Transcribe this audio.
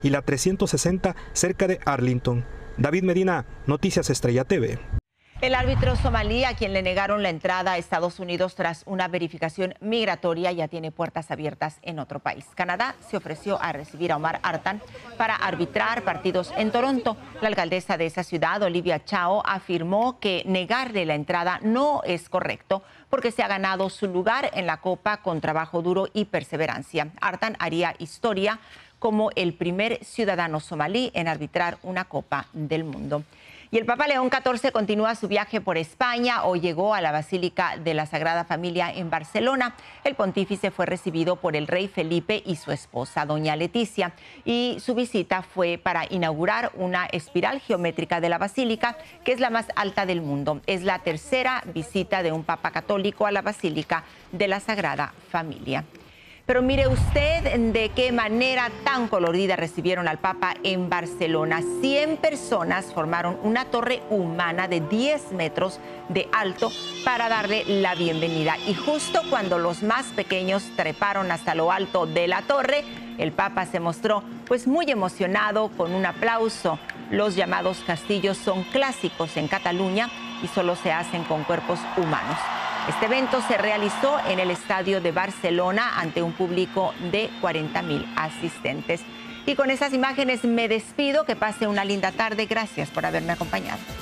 y la 360 cerca de Arlington. David Medina, Noticias Estrella TV. El árbitro somalí, a quien le negaron la entrada a Estados Unidos tras una verificación migratoria, ya tiene puertas abiertas en otro país. Canadá se ofreció a recibir a Omar Artan para arbitrar partidos en Toronto. La alcaldesa de esa ciudad, Olivia Chow, afirmó que negarle la entrada no es correcto porque se ha ganado su lugar en la Copa con trabajo duro y perseverancia. Artan haría historia como el primer ciudadano somalí en arbitrar una Copa del Mundo. Y el Papa León XIV continúa su viaje por España. Hoy llegó a la Basílica de la Sagrada Familia en Barcelona. El pontífice fue recibido por el rey Felipe y su esposa, doña Leticia. Y su visita fue para inaugurar una espiral geométrica de la basílica, que es la más alta del mundo. Es la tercera visita de un papa católico a la Basílica de la Sagrada Familia. Pero mire usted de qué manera tan colorida recibieron al Papa en Barcelona. 100 personas formaron una torre humana de 10 metros de alto para darle la bienvenida. Y justo cuando los más pequeños treparon hasta lo alto de la torre, el Papa se mostró pues muy emocionado con un aplauso. Los llamados castillos son clásicos en Cataluña y solo se hacen con cuerpos humanos. Este evento se realizó en el Estadio de Barcelona ante un público de 40,000 asistentes. Y con esas imágenes me despido. Que pase una linda tarde. Gracias por haberme acompañado.